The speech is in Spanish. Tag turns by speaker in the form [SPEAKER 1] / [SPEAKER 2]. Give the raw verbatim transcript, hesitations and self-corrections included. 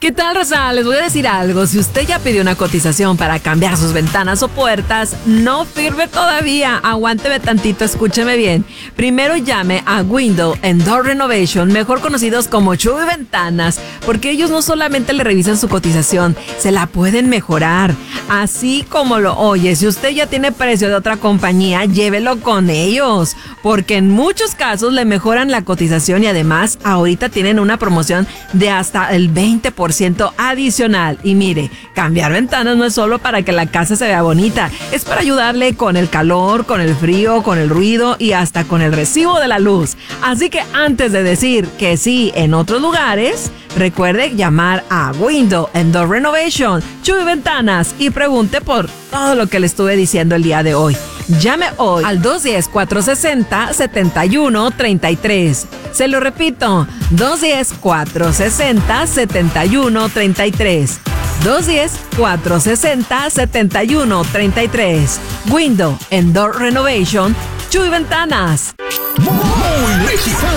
[SPEAKER 1] ¿Qué tal, Rosa? Les voy a decir algo. Si usted ya pidió una cotización para cambiar sus ventanas o puertas, no firme todavía. Aguánteme tantito, escúcheme bien. Primero llame a Window and Door Renovation, mejor conocidos como Chuy Ventanas, porque ellos no solamente le revisan su cotización, se la pueden mejorar. Así como lo oye, si usted ya tiene precio de otra compañía, llévelo con ellos, porque en muchos casos le mejoran la cotización y además ahorita tienen una promoción de hasta el veinte por ciento adicional. Y mire, cambiar ventanas no es solo para que la casa se vea bonita, es para ayudarle con el calor, con el frío, con el ruido y hasta con el recibo de la luz. Así que antes de decir que sí en otros lugares, recuerde llamar a Window and Door Renovation, Chuy Ventanas, y pregunte por todo lo que le estuve diciendo el día de hoy. Llame hoy al dos uno cero, cuatro seis cero, siete uno tres tres. Se lo repito, dos uno cero, cuatro seis cero, siete uno tres tres. dos uno cero, cuatro seis cero, siete uno tres tres. Window and Door Renovation, Chuy Ventanas.
[SPEAKER 2] Muy mexicano.